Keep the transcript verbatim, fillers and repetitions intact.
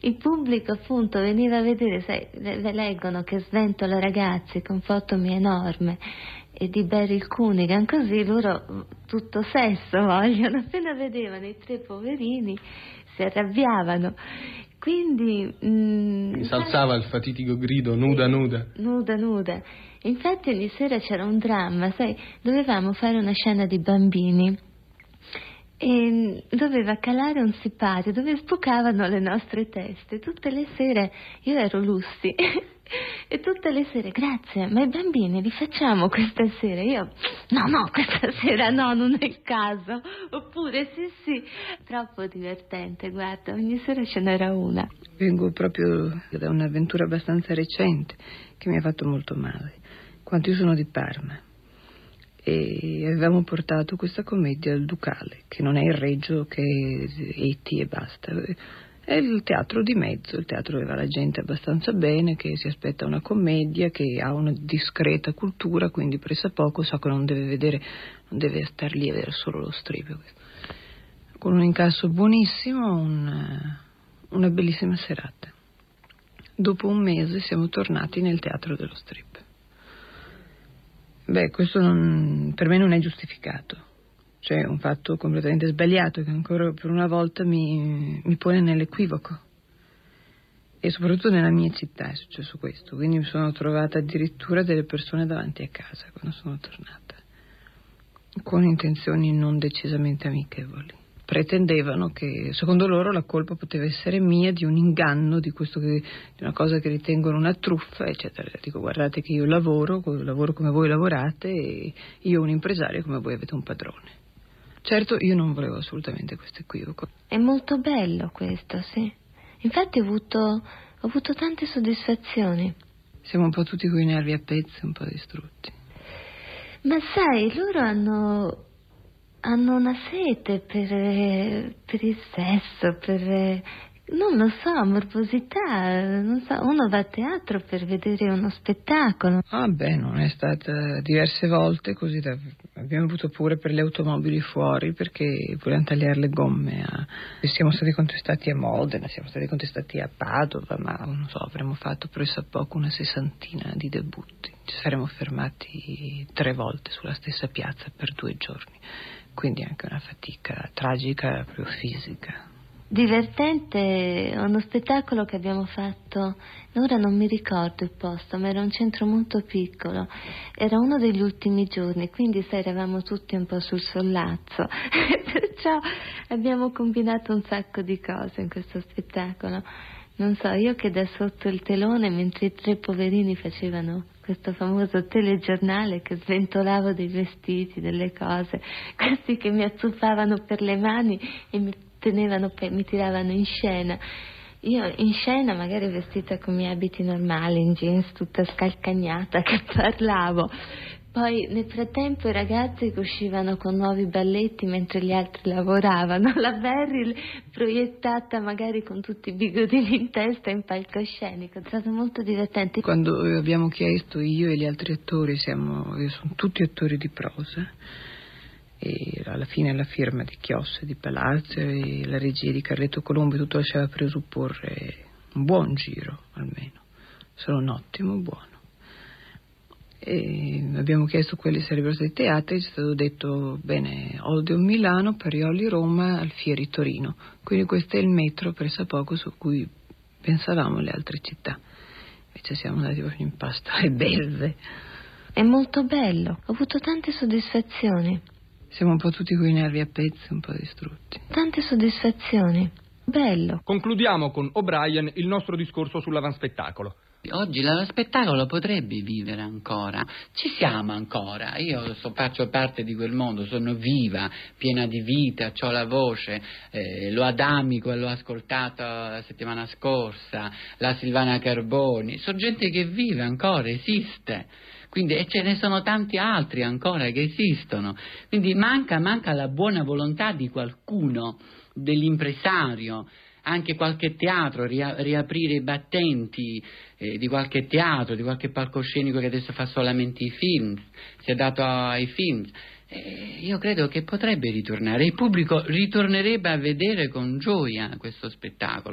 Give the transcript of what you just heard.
il pubblico appunto veniva a vedere, sai, le, le leggono che sventola ragazzi con fotomi enorme e di Beryl Cunningham, così loro tutto sesso vogliono, appena vedevano i tre poverini si arrabbiavano. Quindi mh, si alzava il fatitico grido nuda nuda. Nuda nuda. Infatti ogni sera c'era un dramma, sai, dovevamo fare una scena di bambini e doveva calare un sipario dove sbucavano le nostre teste. Tutte le sere io ero Lucy e tutte le sere grazie, ma i bambini li facciamo questa sera? Io no no, questa sera no, non è il caso. Oppure sì sì, troppo divertente, guarda, ogni sera ce n'era una. Vengo proprio da un'avventura abbastanza recente che mi ha fatto molto male. Quando io sono di Parma e avevamo portato questa commedia al Ducale, che non è il Reggio, che è E T e basta, è il teatro di mezzo, il teatro dove va la gente abbastanza bene, che si aspetta una commedia, che ha una discreta cultura, quindi pressappoco sa che non deve vedere, non deve star lì a vedere solo lo strip. Con un incasso buonissimo, un, una bellissima serata. Dopo un mese siamo tornati nel teatro dello strip. Beh, questo non, per me non è giustificato, cioè è un fatto completamente sbagliato che ancora per una volta mi, mi pone nell'equivoco, e soprattutto nella mia città è successo questo, quindi mi sono trovata addirittura delle persone davanti a casa quando sono tornata, con intenzioni non decisamente amichevoli. Pretendevano che, secondo loro, la colpa poteva essere mia di un inganno, di questo che, di una cosa che ritengono una truffa, eccetera. Dico, guardate che io lavoro, lavoro come voi lavorate, e io un impresario come voi avete un padrone. Certo, io non volevo assolutamente questo equivoco. È molto bello questo, sì. Infatti ho avuto, ho avuto tante soddisfazioni. Siamo un po' tutti coi nervi a pezzi, un po' distrutti. Ma sai, loro hanno... hanno una sete per, per il sesso, per, non lo so, morbosità, non so, uno va a teatro per vedere uno spettacolo. Ah beh, non è stata diverse volte così, da, abbiamo avuto pure per le automobili fuori perché volevano tagliare le gomme, a, siamo stati contestati a Modena, siamo stati contestati a Padova, ma non so, avremmo fatto pressappoco una sessantina di debutti, ci saremmo fermati tre volte sulla stessa piazza per due giorni. Quindi anche una fatica tragica proprio fisica. Divertente, uno spettacolo che abbiamo fatto, ora non mi ricordo il posto, ma era un centro molto piccolo, era uno degli ultimi giorni, quindi sai, eravamo tutti un po' sul sollazzo, perciò abbiamo combinato un sacco di cose in questo spettacolo. Non so, io che da sotto il telone, mentre i tre poverini facevano questo famoso telegiornale, che sventolavo dei vestiti, delle cose, questi che mi azzuffavano per le mani e mi tenevano, mi tiravano in scena. Io in scena magari vestita con i miei abiti normali, in jeans, tutta scalcagnata, che parlavo. Poi nel frattempo i ragazzi che uscivano con nuovi balletti mentre gli altri lavoravano, la Beryl proiettata magari con tutti i bigodini in testa in palcoscenico, è stato molto divertente. Quando abbiamo chiesto, io e gli altri attori, siamo, sono tutti attori di prosa, e alla fine la firma di Chiosse di Palazzo e la regia di Carletto Colombo, tutto lasciava presupporre un buon giro almeno, solo un ottimo buono. E abbiamo chiesto quali sarebbero stati i teatri, ci è stato detto bene, Odeon Milano, Parioli Roma, Alfieri Torino, quindi questo è il metro pressappoco su cui pensavamo le altre città, invece siamo andati proprio in pasta alle belve. È molto bello, ho avuto tante soddisfazioni. Siamo un po' tutti coi nervi a pezzi, un po' distrutti. Tante soddisfazioni, bello. Concludiamo con O'Brien il nostro discorso sull'avanspettacolo. Oggi l'avanspettacolo potrebbe vivere ancora, ci siamo ancora, io so, faccio parte di quel mondo, sono viva, piena di vita, ho la voce, eh, lo Adamico l'ho ascoltato la settimana scorsa, la Silvana Carboni, sono gente che vive ancora, esiste, quindi, e ce ne sono tanti altri ancora che esistono, quindi manca, manca la buona volontà di qualcuno, dell'impresario, anche qualche teatro, ria- riaprire i battenti eh, di qualche teatro, di qualche palcoscenico che adesso fa solamente i film, si è dato ai film. Eh, io credo che potrebbe ritornare, il pubblico ritornerebbe a vedere con gioia questo spettacolo.